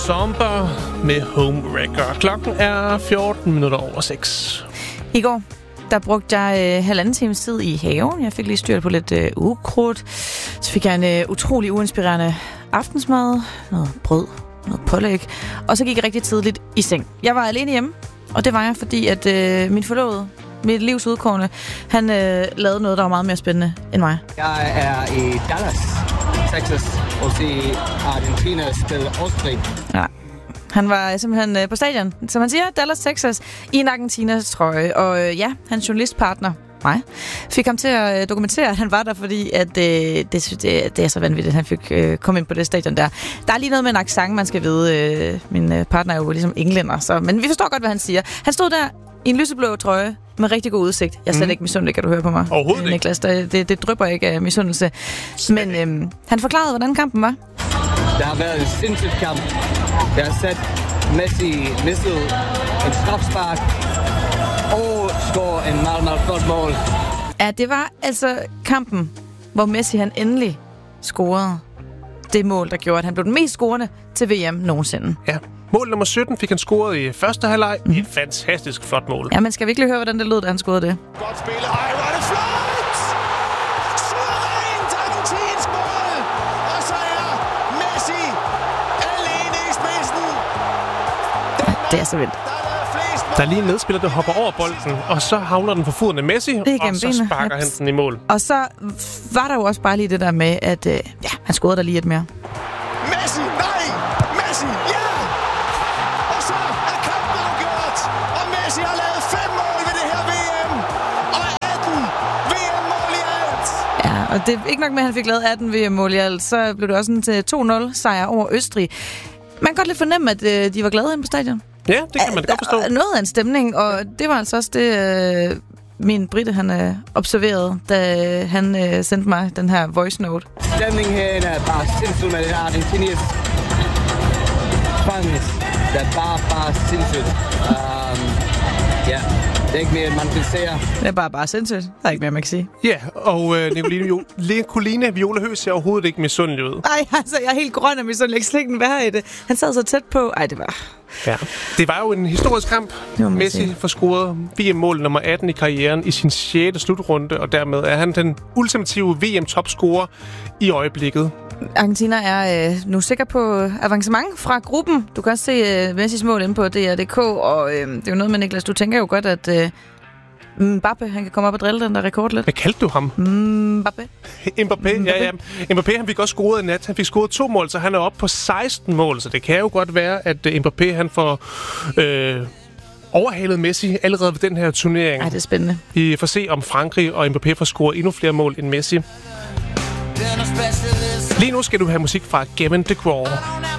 Somber med Homewrecker. Klokken er 6:14. I går, der brugte jeg halvanden times tid i haven. Jeg fik lige styrt på lidt ukrudt. Så fik jeg en utrolig uinspirerende aftensmad, noget brød, noget pålæg. Og så gik jeg rigtig tidligt i seng. Jeg var alene hjemme, og det var jeg, fordi at min forlovede, mit livs udkårne, han lavede noget, der var meget mere spændende end mig. Jeg er i Dallas, Texas, og se Argentina spille Østrig. Ja. Han var simpelthen på stadion, som han siger, Dallas, Texas, i en Argentinas trøje. Og hans journalistpartner, mig, fik ham til at dokumentere, at han var der, fordi at, det er så vanvittigt, at han fik komme ind på det stadion der. Der er lige noget med en accent, man skal vide. Min partner er jo ligesom englænder, så, men vi forstår godt, hvad han siger. Han stod der i en lyseblå trøje med rigtig god udsigt. Jeg er slet ikke misundelig, kan du høre på mig. Overhovedet ikke. Niklas, det drypper ikke af misundelse. Men han forklarede, hvordan kampen var. Der har været en sindssygt kamp. Jeg har sat Messi missede en strafspark og score en meget, meget flot mål. Ja, det var altså kampen, hvor Messi han endelig scorede det mål, der gjorde, at han blev den mest scorende til VM nogensinde. Ja. Mål nummer 17 fik han scoret i første halvleg. Et fantastisk flot mål. Ja, men skal vi ikke lige høre, hvordan det lød, da han scorede det? Godt spillet. Ej, hvor er det flot! Suverænt argentinsk mål! Og så er Messi alene i spidsen. Det er så vildt. Der er lige en medspiller, der hopper over bolden, og så havner den for foden af Messi, og så sparker han den i mål. Og så var der jo også bare lige det der med, at han scorede der lige et mere. Messi, nej! Messi, ja! Og så er kampen afgjort, og Messi har lavet 5 mål ved det her VM, og 18 VM-mål i alt! Ja, og det er ikke nok med, at han fik lavet 18 VM-mål i alt, så blev det også en til 2-0 sejr over Østrig. Man kan godt lidt fornemme, at de var glade inde på stadion. Ja, det kan man godt forstå. Noget af en stemning, og det var altså også det, min Britte, han observerede, da han sendte mig den her voice note. Stemningen herinde er bare sindssygt med det her Argentinas fans. Det er bare sindssygt. Ja, det er ikke mere, man kan sige. Det er bare sindssygt. Der er ikke mere, man kan sige. Ja, og Nicoline Viola Høgh ser overhovedet ikke misundelig ud. Ej, altså, jeg er helt grøn af misundelig. Jeg kan slet ikke være i det. Han sad så tæt på. Ej, det var... Ja. Det var jo en historisk kamp. Messi får scoret VM-mål nummer 18 i karrieren i sin 6. slutrunde, og dermed er han den ultimative VM-topscorer i øjeblikket. Argentina er nu sikker på avancement fra gruppen. Du kan også se Messis mål inde på DR.dk, og det er jo noget med, Niklas, du tænker jo godt, at Mbappé, han kan komme op og drille den der rekord lidt. Hvad kaldte du ham? Mbappé, ja. Mbappé, han fik også scoret i nat. Han fik scoret 2 mål, så han er oppe på 16 mål. Så det kan jo godt være, at Mbappé, han får overhalet Messi allerede ved den her turnering. Ej, det er spændende. Vi får se, om Frankrig og Mbappé får scoret endnu flere mål end Messi. Lige nu skal du have musik fra Gavin DeGraw.